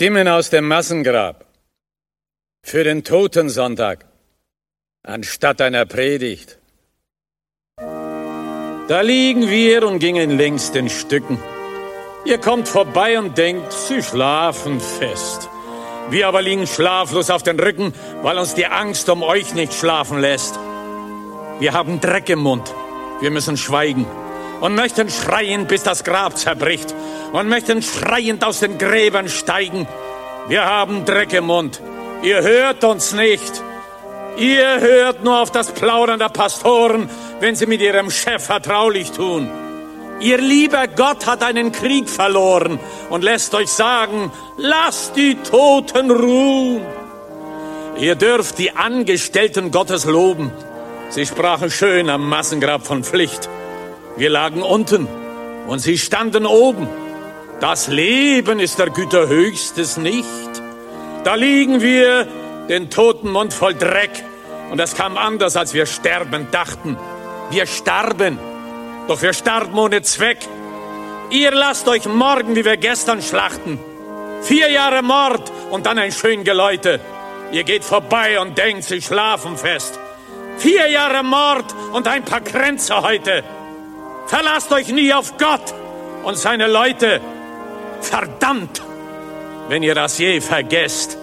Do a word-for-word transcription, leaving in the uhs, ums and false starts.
Stimmen aus dem Massengrab für den Totensonntag anstatt einer Predigt. Da liegen wir und gingen längst in Stücken. Ihr kommt vorbei und denkt, sie schlafen fest. Wir aber liegen schlaflos auf den Rücken, weil uns die Angst um euch nicht schlafen lässt. Wir haben Dreck im Mund. Wir müssen schweigen und möchten schreien, bis das Grab zerbricht und möchten schreiend aus den Gräbern steigen. Wir haben Dreck im Mund. Ihr hört uns nicht. Ihr hört nur auf das Plaudern der Pastoren, wenn sie mit ihrem Chef vertraulich tun. Ihr lieber Gott hat einen Krieg verloren und lässt euch sagen, lasst die Toten ruhen. Ihr dürft die Angestellten Gottes loben. Sie sprachen schön am Massengrab von Pflicht. Wir lagen unten und sie standen oben. Das Leben ist der Güter Höchstes nicht. Da liegen wir, den toten Mund voll Dreck. Und es kam anders, als wir sterben dachten. Wir starben, doch wir starben ohne Zweck. Ihr lasst euch morden, wie wir gestern schlachten. Vier Jahre Mord und dann ein schön Geläute. Ihr geht vorbei und denkt, sie schlafen fest. Vier Jahre Mord und ein paar Kränze heute. Verlasst euch nie auf Gott und seine Leute. Verdammt, wenn ihr das je vergesst.